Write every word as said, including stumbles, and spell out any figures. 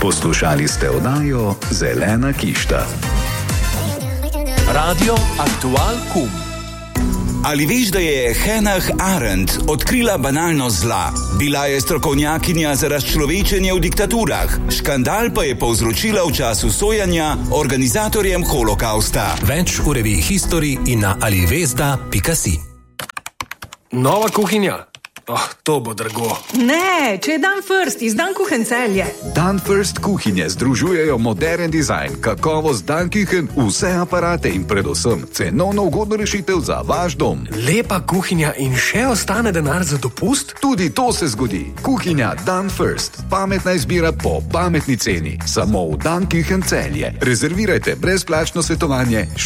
Poslušali ste oddajo Zelena kišta. Radio Aktual Kum. Ali veš, da je Hannah Arendt odkrila banalnost zla? Bila je strokovnjakinja za razčlovečenje v diktaturah. Škandal pa je povzročila v času sojanja organizatorjem holokausta. Več v reviji History in na alivesda pika si. Nova kuhinja? Oh, to bo drago. Ne, če je Dan First iz Dan Kuchen Celje. Dan First kuhinje združujejo modern dizajn, kakovost Dan Kuchen, vse aparate in predvsem cenovno ugodno rešitev za vaš dom. Lepa kuhinja in še ostane denar za dopust? Tudi to se zgodi. Kuhinja Dan First. Pametna izbira po pametni ceni. Samo v Dan Kuchen Celje. Rezervirajte brezplačno svetovanje